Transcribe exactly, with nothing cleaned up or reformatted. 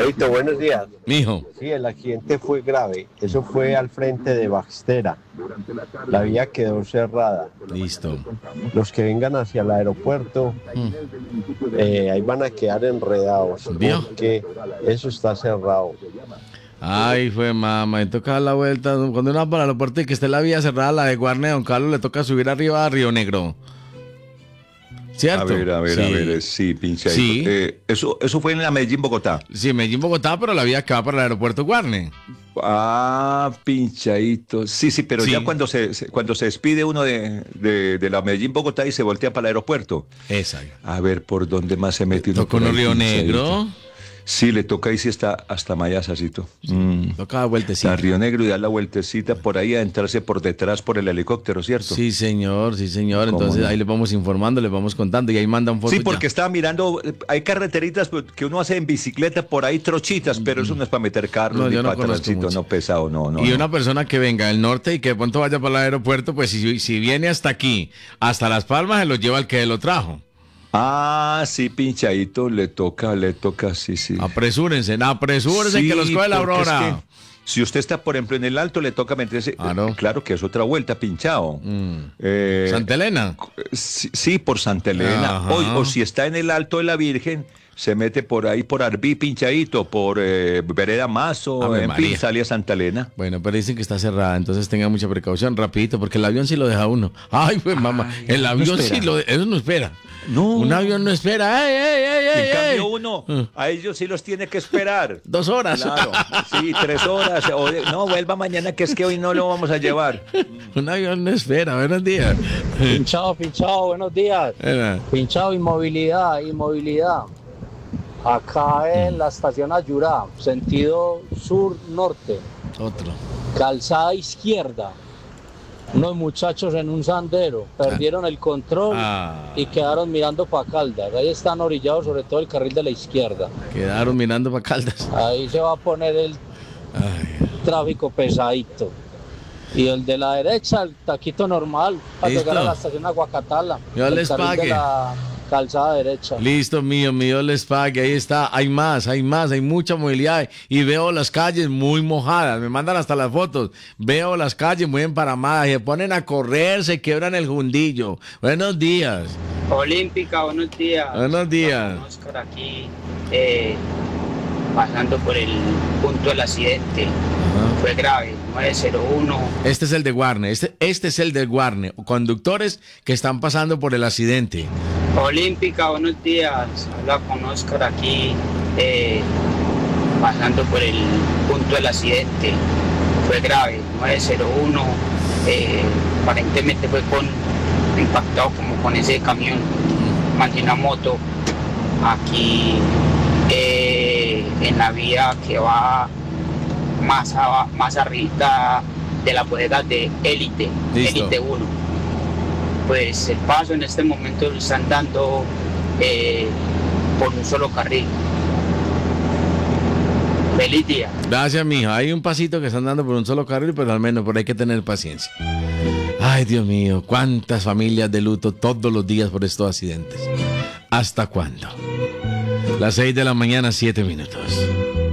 Fabito, buenos días. Mijo. Sí, el accidente fue grave. Eso fue al frente de Baxtera. La vía quedó cerrada. Listo. Los que vengan hacia el aeropuerto, Mm. eh, ahí van a quedar enredados. ¿Vio? Porque eso está cerrado. Ay, fue mamá, me toca dar la vuelta. Cuando uno va para el aeropuerto y que esté la vía cerrada, la de Guarne, don Carlos, le toca subir arriba a Río Negro. ¿Cierto? A ver, a ver, sí. a ver, eh, sí, pinche. Sí. Eh, eso, eso fue en la Medellín, Bogotá. Sí, Medellín, Bogotá, pero la vía que va para el aeropuerto Guarne. Ah, pinchadito. Sí, sí, pero Sí. ya cuando se, se- cuando se despide uno de, de, de la Medellín, Bogotá y se voltea para el aeropuerto. Esa. A ver, ¿por dónde más se mete uno? Tocó por en ahí, Río pinchadito? Negro. Sí, le toca ahí sí está hasta Mayasacito. Mm. Toca dar vueltecita. A Río Negro y dar la vueltecita por ahí a entrarse por detrás por el helicóptero, ¿cierto? Sí, señor, sí, señor. ¿Cómo Entonces no? ahí les vamos informando, les vamos contando y ahí mandan fotos. Sí, porque ya. estaba mirando, eh, hay carreteritas pues, que uno hace en bicicleta por ahí trochitas, pero eso no es para meter carros No, ni yo no para conozco tránsito, mucho. no pesado, no, no. Y no. una persona que venga del norte y que de pronto vaya para el aeropuerto, pues si, si viene hasta aquí, hasta Las Palmas, se lo lleva el que lo trajo. Ah, sí, pinchadito, le toca, le toca, sí, sí. Apresúrense, apresúrense Sí, que los coge la porque es aurora. que si usted está, por ejemplo, en el alto, le toca meterse. Claro. eh, Claro que es otra vuelta, pinchado. Mm. Eh, Santa Elena. sí, sí, por Santa Elena. Ajá. O, o si está en el alto de la Virgen, se mete por ahí, por Arbí, pinchadito, por eh, Vereda Mazo, Ave en María. fin, sale a Santa Elena. Bueno, pero dicen que está cerrada, entonces tenga mucha precaución, rapidito, porque el avión sí lo deja uno. Ay, pues mamá, el avión espera. sí lo de- eso no espera. No. Un avión no espera. ¡Ey, ey, ey, ey! En cambio, ey! uno, Mm. a ellos sí los tiene que esperar. Dos horas. Claro, sí, tres horas. O de- no, vuelva mañana que es que hoy no lo vamos a llevar. Un avión no espera. Buenos días. Pinchado, pinchado, buenos días. Era. Pinchado, inmovilidad, inmovilidad. Acá en la estación Ayurá, sentido sur-norte, Otro. calzada izquierda. Unos muchachos en un sandero perdieron el control Ah. y quedaron mirando para Caldas. Ahí están orillados sobre todo el carril de la izquierda. Quedaron mirando para Caldas. Ahí se va a poner el Ay. tráfico pesadito. Y el de la derecha, el taquito normal, para Listo. llegar a la estación Aguacatala. Yo el les carril pague. de la calzada derecha. Listo, mío, mío, les pague. Ahí está. Hay más, hay más, hay mucha movilidad. Y veo las calles muy mojadas. Me mandan hasta las fotos. Veo las calles muy emparamadas. Y se ponen a correr, se quiebran el jundillo. Buenos días. Olímpica, buenos días. Buenos días. Oscar aquí, eh, pasando por el punto del accidente. Fue grave, nueve cero uno. Este es el de Guarne. Este, este es el de Guarne. Conductores que están pasando por el accidente. Olímpica, buenos días. Habla con Oscar aquí, eh, pasando por el punto del accidente. Fue grave, nueve cero uno. Eh, aparentemente fue con impactado como con ese camión, más de una moto. Aquí eh, en la vía que va más, a, más arriba de la bodega de Élite, Listo. Élite uno. Pues el paso en este momento lo están dando eh, por un solo carril. Feliz día. Gracias, mija. Hay un pasito que están dando por un solo carril, pero al menos por ahí hay que tener paciencia. Ay, Dios mío, cuántas familias de luto todos los días por estos accidentes. ¿Hasta cuándo? Las seis de la mañana, siete minutos.